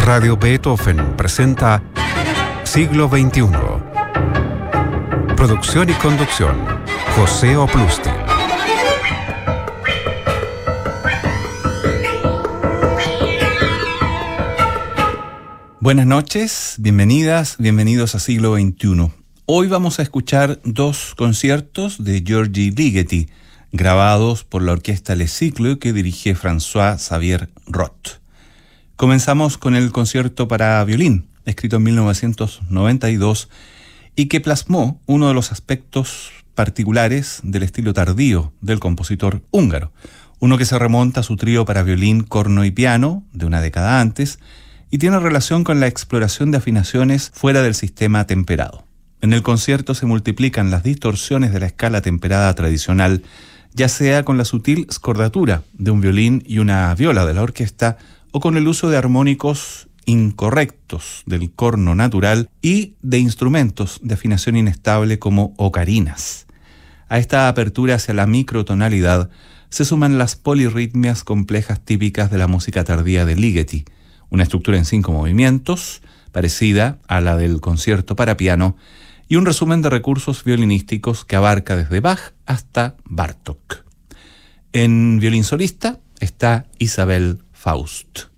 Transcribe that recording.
Radio Beethoven presenta Siglo XXI. Producción y conducción, José Oplusti. Buenas noches, bienvenidas, bienvenidos a Siglo XXI. Hoy vamos a escuchar dos conciertos de György Ligeti, grabados por la orquesta Le Cycle que dirige François-Xavier Roth. Comenzamos con el concierto para violín, escrito en 1992, y que plasmó uno de los aspectos particulares del estilo tardío del compositor húngaro, uno que se remonta a su trío para violín, corno y piano de una década antes, y tiene relación con la exploración de afinaciones fuera del sistema temperado. En el concierto se multiplican las distorsiones de la escala temperada tradicional, ya sea con la sutil scordatura de un violín y una viola de la orquesta, o con el uso de armónicos incorrectos del corno natural y de instrumentos de afinación inestable como ocarinas. A esta apertura hacia la microtonalidad se suman las polirritmias complejas típicas de la música tardía de Ligeti, una estructura en 5 movimientos, parecida a la del concierto para piano, y un resumen de recursos violinísticos que abarca desde Bach hasta Bartók. En violín solista está Isabelle Faust.